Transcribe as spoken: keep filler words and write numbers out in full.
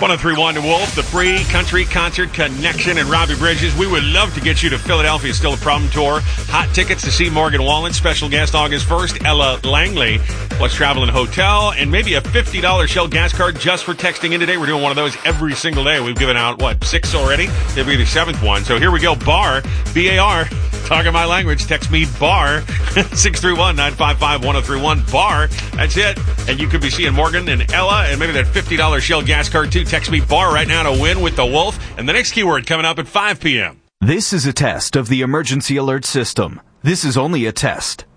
one oh three point one The Wolf, the free country concert connection, and Robbie Bridges. We would love to get you to Philadelphia Still a Problem Tour. Hot tickets to see Morgan Wallen. Special guest August first, Ella Langley. Plus travel and hotel, and maybe a fifty dollars Shell gas card just for texting in today. We're doing one of those every single day. We've given out, what, six already? It'll be the seventh one. So here we go. BAR, B A R. Talking my language. Text me BAR, six three one, nine five five, one oh three one. BAR. That's it. And you could be seeing Morgan and Ella and maybe that fifty dollars Shell gas card too. Text me BAR right now to win with the Wolf. And the next keyword coming up at five p.m. This is a test of the emergency alert system. This is only a test.